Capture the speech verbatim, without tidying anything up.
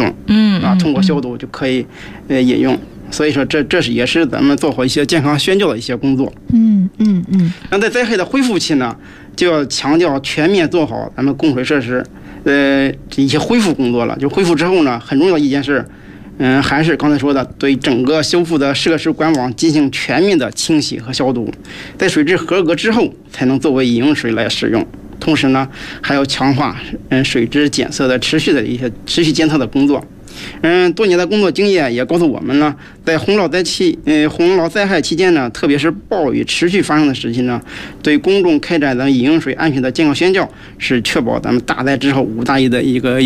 用， 嗯啊，通过消毒就可以呃饮用。所以说这这是也是咱们做好一些健康宣教的一些工作。 嗯嗯嗯。 那在灾害的恢复期呢，就要强调全面做好咱们供水设施呃一些恢复工作了。就恢复之后呢，很重要的一件事，嗯，还是刚才说的，对整个修复的设施管网进行全面的清洗和消毒，在水质合格之后，才能作为饮用水来使用。同时呢，还要强化嗯水质检测的持续的一些持续监测的工作。嗯，多年的工作经验也告诉我们呢，在洪涝灾期，呃，洪涝灾害期间呢，特别是暴雨持续发生的时期呢，对公众开展咱们饮用水安全的健康宣教，是确保咱们大灾之后五大疫的一个